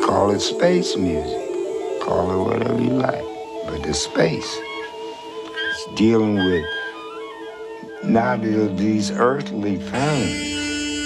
Call it space music. Call it whatever you like. But the space. It's dealing with not these earthly things.